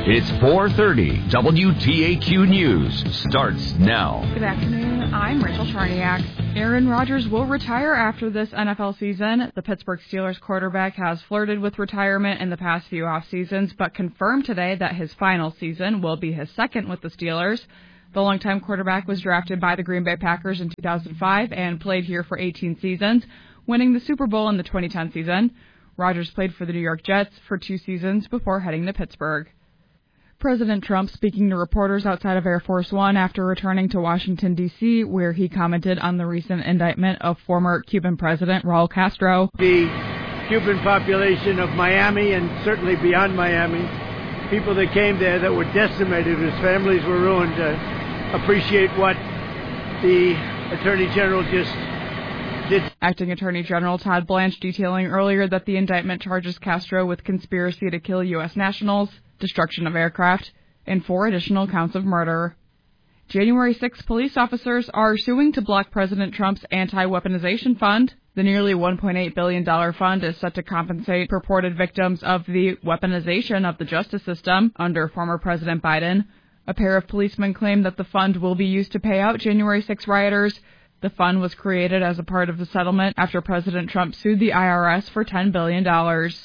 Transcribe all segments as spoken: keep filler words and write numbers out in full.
It's four thirty. W T A Q News starts now. Good afternoon. I'm Rachel Charniak. Aaron Rodgers will retire after this N F L season. The Pittsburgh Steelers quarterback has flirted with retirement in the past few off seasons, but confirmed today that his final season will be his second with the Steelers. The longtime quarterback was drafted by the Green Bay Packers in two thousand five and played here for eighteen seasons, winning the Super Bowl in the twenty ten season. Rodgers played for the New York Jets for two seasons before heading to Pittsburgh. President Trump speaking to reporters outside of Air Force One after returning to Washington, D C, where he commented on the recent indictment of former Cuban President Raul Castro. The Cuban population of Miami and certainly beyond Miami, people that came there that were decimated, whose families were ruined, uh, appreciate what the Attorney General just did. Acting Attorney General Todd Blanche detailing earlier that the indictment charges Castro with conspiracy to kill U S nationals, destruction of aircraft, and four additional counts of murder. January sixth police officers are suing to block President Trump's anti-weaponization fund. The nearly one point eight billion dollars fund is set to compensate purported victims of the weaponization of the justice system under former President Biden. A pair of policemen claim that the fund will be used to pay out January sixth rioters. The fund was created as a part of the settlement after President Trump sued the I R S for ten billion dollars.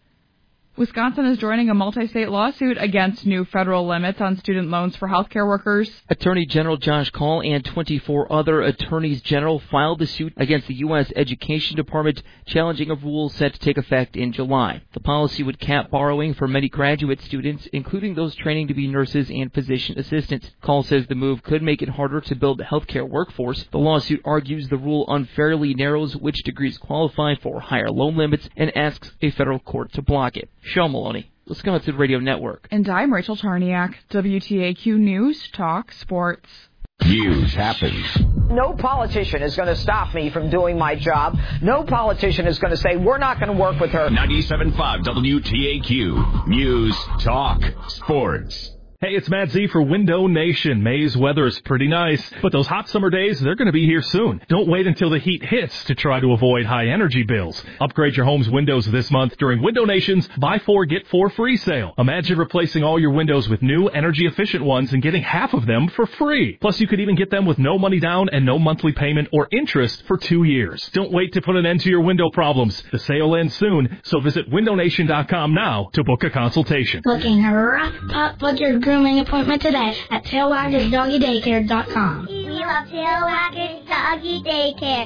Wisconsin is joining a multi-state lawsuit against new federal limits on student loans for healthcare workers. Attorney General Josh Kaul and twenty-four other attorneys general filed the suit against the U S Education Department, challenging a rule set to take effect in July. The policy would cap borrowing for many graduate students, including those training to be nurses and physician assistants. Kaul says the move could make it harder to build a healthcare workforce. The lawsuit argues the rule unfairly narrows which degrees qualify for higher loan limits and asks a federal court to block it. Sean Maloney, Wisconsin Radio Network. And I'm Rachel Charniak, W T A Q News Talk Sports. News happens. No politician is going to stop me from doing my job. No politician is going to say, we're not going to work with her. ninety-seven point five W T A Q News Talk Sports. Hey, it's Matt Z for Window Nation. May's weather is pretty nice, but those hot summer days, they're going to be here soon. Don't wait until the heat hits to try to avoid high energy bills. Upgrade your home's windows this month during Window Nation's Buy Four, Get Four Free sale. Imagine replacing all your windows with new, energy-efficient ones and getting half of them for free. Plus, you could even get them with no money down and no monthly payment or interest for two years. Don't wait to put an end to your window problems. The sale ends soon, so visit window nation dot com now to book a consultation. Looking rough, pop, book your grooming appointment today at tail waggers doggy daycare dot com. We love Tail Waggers Doggy Daycare.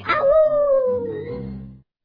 Ow!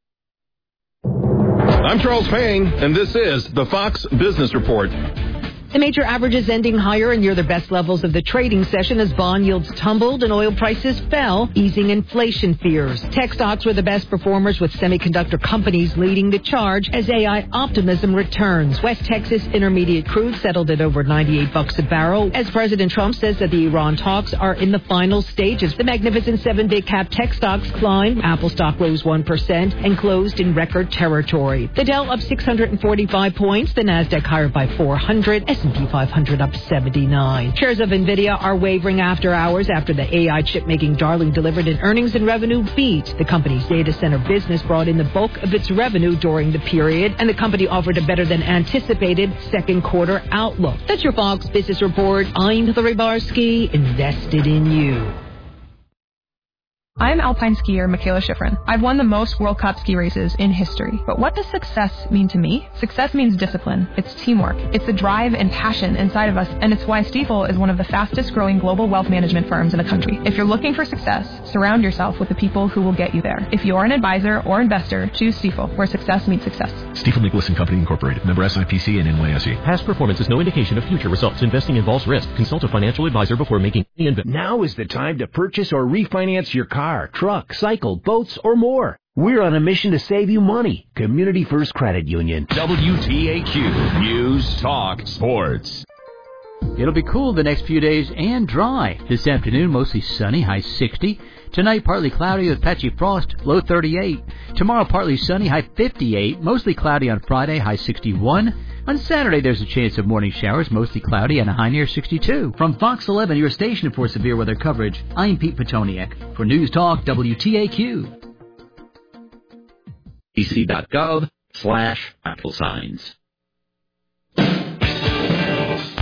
I'm Charles Payne, and this is the Fox Business Report. The major averages ending higher and near their best levels of the trading session as bond yields tumbled and oil prices fell, easing inflation fears. Tech stocks were the best performers, with semiconductor companies leading the charge as A I optimism returns. West Texas Intermediate crude settled at over ninety-eight bucks a barrel as President Trump says that the Iran talks are in the final stages. The Magnificent Seven big cap tech stocks climbed. Apple stock rose one percent and closed in record territory. The Dow up six hundred forty-five points, the Nasdaq higher by four hundred. S and P five hundred up seventy-nine. Shares of NVIDIA are wavering after hours after the A I chip-making darling delivered an earnings and revenue beat. The company's data center business brought in the bulk of its revenue during the period, and the company offered a better than anticipated second quarter outlook. That's your Fox Business Report. I'm Hillary Barsky, invested in you. I'm alpine skier Michaela Schifrin. I've won the most World Cup ski races in history. But what does success mean to me? Success means discipline. It's teamwork. It's the drive and passion inside of us, and it's why Stifel is one of the fastest growing global wealth management firms in the country. If you're looking for success, surround yourself with the people who will get you there. If you're an advisor or investor, choose Stifel, where success meets success. Stifel Nicholas and Company Incorporated, member S I P C and N Y S E. Past performance is no indication of future results. Investing involves risk. Consult a financial advisor before making any investment. Now is the time to purchase or refinance your car, truck, cycle, boats, or more. We're on a mission to save you money. Community First Credit Union. W T A Q News Talk Sports. It'll be cool the next few days and dry. This afternoon, mostly sunny, high sixty. Tonight, partly cloudy with patchy frost, low thirty-eight. Tomorrow, partly sunny, high fifty-eight. Mostly cloudy on Friday, high sixty-one. On Saturday, there's a chance of morning showers, mostly cloudy, and a high near sixty-two. From Fox eleven, your station for severe weather coverage, I'm Pete Petoniak. For News Talk W T A Q. D C dot gov slash Apple Signs.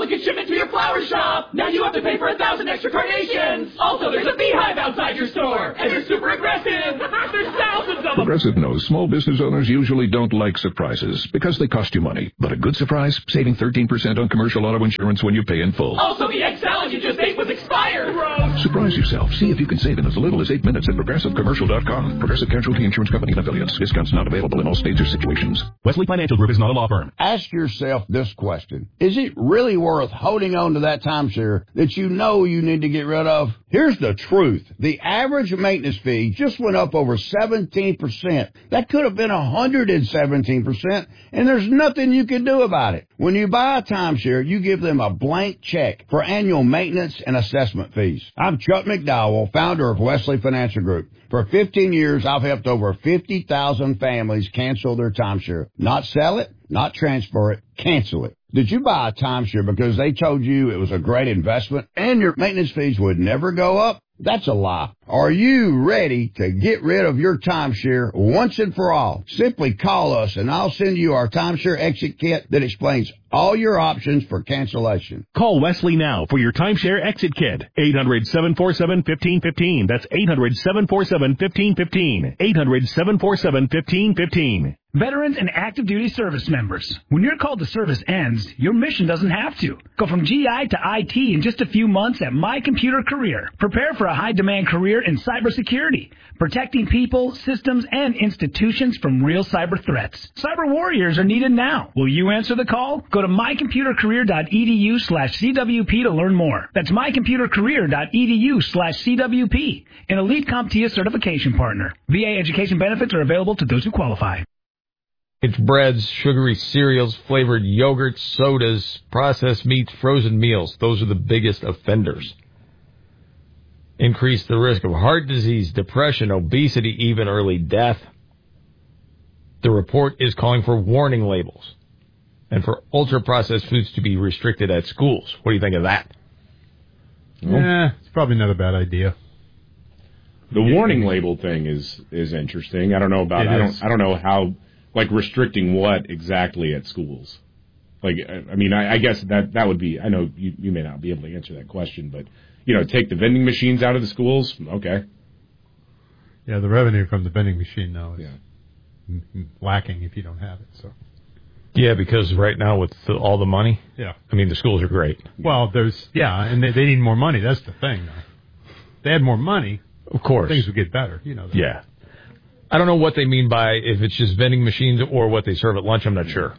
get shipped to your flower shop. Now you have to pay for a thousand extra carnations. Also, there's a beehive outside your store, and they're super aggressive. There's thousands of them. Progressive knows small business owners usually don't like surprises because they cost you money. But a good surprise, saving thirteen percent on commercial auto insurance when you pay in full. Also, the egg salad you just ate was expired. Gross. Surprise yourself. See if you can save in as little as eight minutes at progressive commercial dot com. Progressive Casualty Insurance Company and affiliates. Discounts not available in all states or situations. Wesley Financial Group is not a law firm. Ask yourself this question. Is it really worth holding on to that timeshare that you know you need to get rid of? Here's the truth. The average maintenance fee just went up over seventeen percent. That could have been one hundred seventeen percent, and there's nothing you can do about it. When you buy a timeshare, you give them a blank check for annual maintenance and assessment fees. I'm Chuck McDowell, founder of Wesley Financial Group. For fifteen years, I've helped over fifty thousand families cancel their timeshare. Not sell it, not transfer it, cancel it. Did you buy a timeshare because they told you it was a great investment and your maintenance fees would never go up? That's a lie. Are you ready to get rid of your timeshare once and for all? Simply call us and I'll send you our timeshare exit kit that explains all your options for cancellation. Call Wesley now for your timeshare exit kit. eight hundred, seven four seven, one five one five. That's eight hundred, seven four seven, one five one five. eight hundred, seven four seven, one five one five. Veterans and active duty service members, when your call to service ends, your mission doesn't have to. Go from G I to I T in just a few months at My Computer Career. Prepare for a high-demand career in cybersecurity, protecting people, systems, and institutions from real cyber threats. Cyber warriors are needed now. Will you answer the call? Go to my computer career dot e d u slash C W P to learn more. That's my computer career dot e d u slash C W P, an elite CompTIA certification partner. V A education benefits are available to those who qualify. It's breads, sugary cereals, flavored yogurts, sodas, processed meats, frozen meals. Those are the biggest offenders. Increase the risk of heart disease, depression, obesity, even early death. The report is calling for warning labels and for ultra-processed foods to be restricted at schools. What do you think of that? Yeah, it's probably not a bad idea. The warning label thing is is interesting. I don't know about. It I don't. is. I don't know how. Like restricting what exactly at schools? Like, I mean, I, I guess that that would be. I know you, you may not be able to answer that question, but you know, take the vending machines out of the schools. Okay. Yeah, the revenue from the vending machine now is yeah. lacking if you don't have it. So. Yeah, because right now with the, all the money. Yeah. I mean, the schools are great. Well, there's yeah, and they, they need more money. That's the thing. Though. If they had more money, of course, things would get better. You know. That. Yeah. I don't know what they mean by if it's just vending machines or what they serve at lunch. I'm not sure.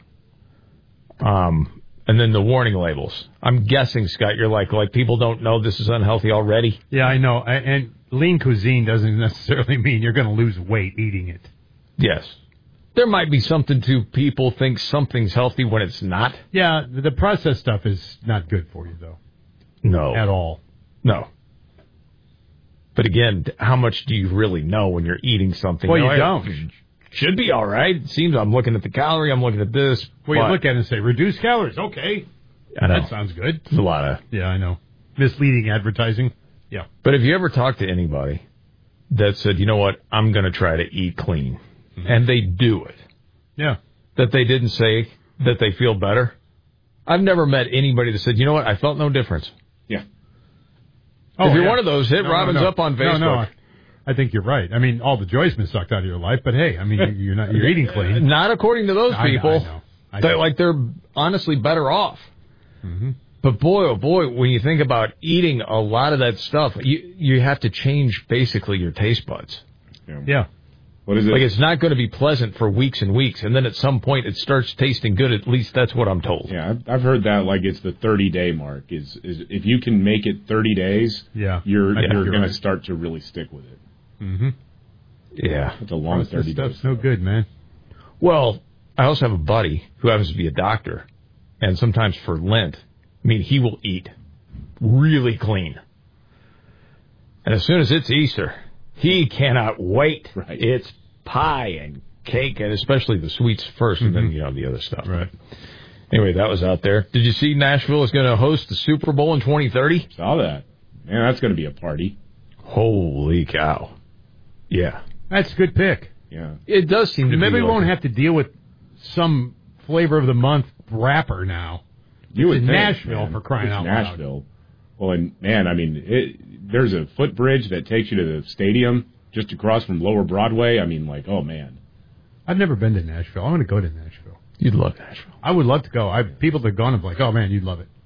Um, and then the warning labels. I'm guessing, Scott, you're like, like people don't know this is unhealthy already. Yeah, I know. And lean cuisine doesn't necessarily mean you're going to lose weight eating it. Yes. There might be something to people think something's healthy when it's not. Yeah, the processed stuff is not good for you, though. No. At all. No. But again, how much do you really know when you're eating something? Well, you, you know, don't. It should be all right. It seems I'm looking at the calorie. I'm looking at this. Well, you look at it and say, reduce calories. Okay. I know. That sounds good. There's a lot of... Yeah, I know. Misleading advertising. Yeah. But if you ever talk to anybody that said, you know what, I'm going to try to eat clean, mm-hmm. and they do it. Yeah. That they didn't say that they feel better. I've never met anybody that said, you know what, I felt no difference. Yeah. Oh, if you're yeah. one of those, hit no, Robbins no, no. up on Facebook. No, no, I think you're right. I mean, all the joy's been sucked out of your life, but hey, I mean, you're not you're eating clean. Not according to those I people. know, I know. I They're, know. like they're honestly better off. Mm-hmm. But boy, oh boy, when you think about eating a lot of that stuff, you you have to change basically your taste buds. Yeah. yeah. What is it? Like it's not going to be pleasant for weeks and weeks, and then at some point it starts tasting good. At least that's what I'm told. Yeah, I've, I've heard that. Like it's the thirty day mark. Is is if you can make it thirty days, yeah, you're yeah, you're, you're going right. to start to really stick with it. Mm-hmm. Yeah, it's a long thirty stuff's days. No good, man. Well, I also have a buddy who happens to be a doctor, and sometimes for Lent, I mean, he will eat really clean, and as soon as it's Easter, he cannot wait. Right. It's pie and cake, and especially the sweets first, and mm-hmm. then, you know, the other stuff. Right. Anyway, that was out there. Did you see Nashville is going to host the Super Bowl in twenty thirty? Saw that. Man, that's going to be a party. Holy cow. Yeah. That's a good pick. Yeah. It does seem to Maybe be. we like won't a... have to deal with some flavor of the month wrapper now. You would in think, Nashville man. for crying It's out loud. Nashville. Well, and man, I mean, it, there's a footbridge that takes you to the stadium just across from Lower Broadway. I mean, like, oh man. I've never been to Nashville. I want to go to Nashville. You'd love Nashville. I would love to go. I people that have gone and be like, oh man, you'd love it.